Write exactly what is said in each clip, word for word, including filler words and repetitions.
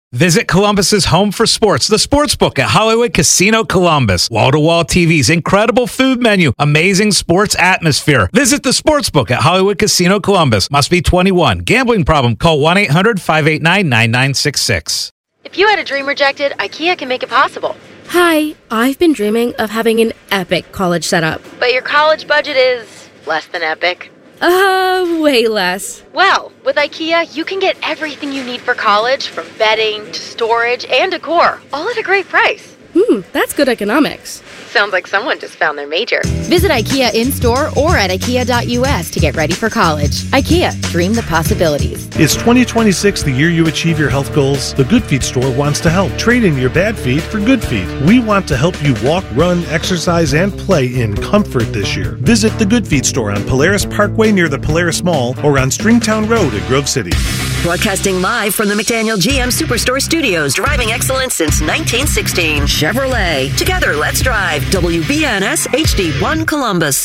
Visit Columbus's home for sports, the Sportsbook at Hollywood Casino Columbus. Wall-to-wall T Vs, incredible food menu, amazing sports atmosphere. Visit the Sportsbook at Hollywood Casino Columbus. Must be twenty-one. Gambling problem? Call one eight hundred five eight nine nine nine six six. If you had a dream rejected, IKEA can make it possible. Hi, I've been dreaming of having an epic college setup. But your college budget is less than epic. Uh, way less. Well, with IKEA, you can get everything you need for college, from bedding to storage and decor, all at a great price. Hmm, that's good economics. Sounds like someone just found their major. Visit IKEA in-store or at ikea dot u s to get ready for college. IKEA, dream the possibilities. Is twenty twenty-six the year you achieve your health goals? The Good Feet store wants to help. Trade in your bad feet for good feet. We want to help you walk, run, exercise, and play in comfort this year. Visit the Good Feet store on Polaris Parkway near the Polaris Mall or on Stringtown Road at Grove City. Broadcasting live from the McDaniel G M Superstore Studios, driving excellence since nineteen sixteen. Chevrolet. Together, let's drive. W B N S H D one Columbus.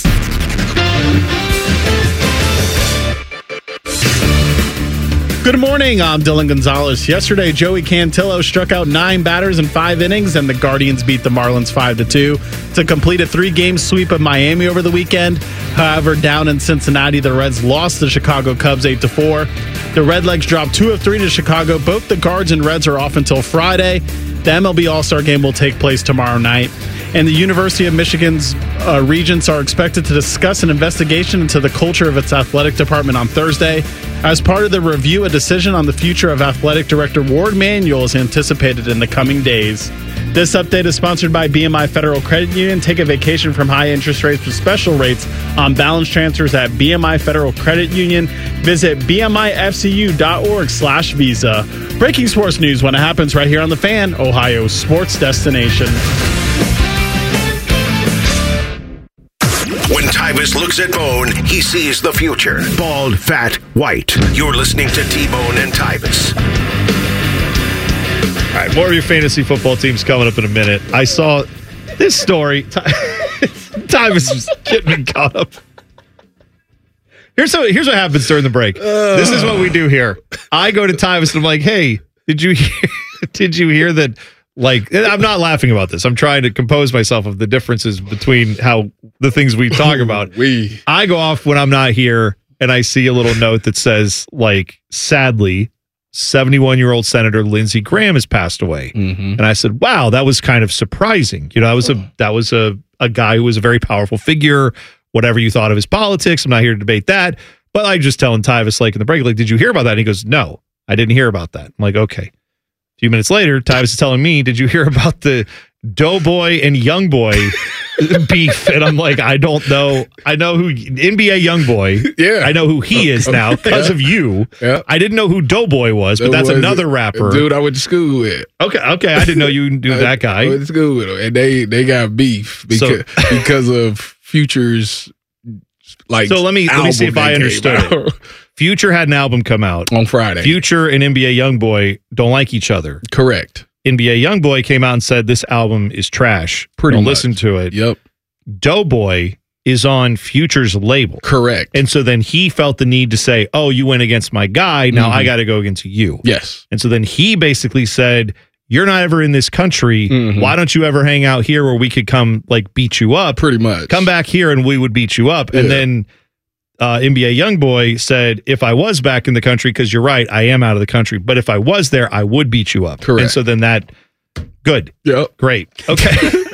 Good morning, I'm Dylan Gonzalez. Yesterday, Joey Cantillo struck out nine batters in five innings, and the Guardians beat the Marlins five to two to complete a three-game sweep of Miami over the weekend. However, down in Cincinnati, the Reds lost the Chicago Cubs eight to four. The Redlegs dropped two of three to Chicago. Both the Guards and Reds are off until Friday. The M L B All-Star Game will take place tomorrow night. And the University of Michigan's uh, regents are expected to discuss an investigation into the culture of its athletic department on Thursday. As part of the review, a decision on the future of athletic director Ward Manuel is anticipated in the coming days. This update is sponsored by B M I Federal Credit Union. Take a vacation from high interest rates with special rates on balance transfers at B M I Federal Credit Union. Visit B M I F C U dot org slash visa. Breaking sports news when it happens right here on The Fan, Ohio's sports destination. When Tyvis looks at Bone, he sees the future. Bald, fat, white. You're listening to T-Bone and Tyvis. All right, more of your fantasy football teams coming up in a minute. I saw this story. Tyvis was getting me caught up. Here's what, here's what happens during the break. Uh, this is what we do here. I go to Tyvis and I'm like, hey, did you hear, did you hear that? Like, I'm not laughing about this. I'm trying to compose myself of the differences between how the things we talk about. we. I go off when I'm not here and I see a little note that says, like, sadly, seventy-one-year-old Senator Lindsey Graham has passed away. Mm-hmm. And I said, wow, that was kind of surprising. You know, that was a that was a, a guy who was a very powerful figure, whatever you thought of his politics. I'm not here to debate that. But I just telling Tyvis, like, in the break, like, did you hear about that? And he goes, no, I didn't hear about that. I'm like, okay. A few minutes later, Tyvis is telling me, did you hear about the Doughboy and Youngboy beef? And I'm like, I don't know. I know who N B A Youngboy. Yeah. I know who he is now because yeah. of you. Yeah. I didn't know who Doughboy was, but that's another rapper. Dude I went to school with. Okay, okay. I didn't know you knew that guy. I went to school with him. And they, they got beef because, so, because of Future's, like, so let me, let me see if I understood it. Future had an album come out on Friday. Future and N B A Youngboy don't like each other. Correct. N B A Youngboy came out and said this album is trash. Pretty don't much. Listen to it. Yep. Doughboy is on Future's label. Correct. And so then he felt the need to say, oh, you went against my guy. Now mm-hmm. I got to go against you. Yes. And so then he basically said, you're not ever in this country. Mm-hmm. Why don't you ever hang out here where we could come, like, beat you up? Pretty much. Come back here and we would beat you up. Yeah. And then Uh, N B A Youngboy said, if I was back in the country, because you're right, I am out of the country, but if I was there, I would beat you up. Correct. And so then that, good. Yep. Great. Okay.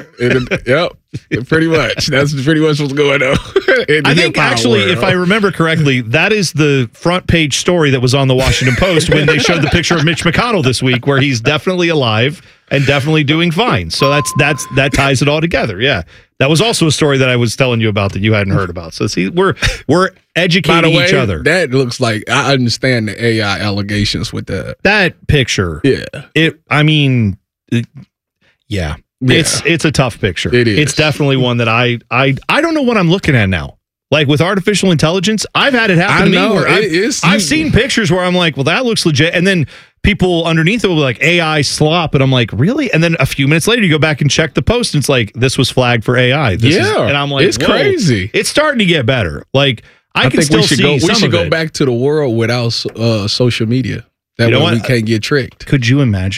it, yep. Pretty much. That's pretty much what's going on. I think actually, world. if I remember correctly, that is the front page story that was on the Washington Post when they showed the picture of Mitch McConnell this week, where he's definitely alive and definitely doing fine. So that's that's that ties it all together. Yeah. That was also a story that I was telling you about that you hadn't heard about. So see, we're we're educating By the way, each other. That looks like, I understand the A I allegations with that. That picture. Yeah. It. I mean, it, yeah. yeah. It's it's a tough picture. It is. It's definitely one that I I I don't know what I'm looking at now. Like with artificial intelligence, I've had it happen I to know, me where it I've, is, I've seen pictures where I'm like, well, that looks legit. And then people underneath it will be like A I slop. And I'm like, really? And then a few minutes later, you go back and check the post and it's like, this was flagged for A I. This yeah. Is, and I'm like, it's crazy. It's starting to get better. Like, I, I can think still we should see go, some We should of go it. back to the world without uh, social media. That You know way what? we can't get tricked. Could you imagine?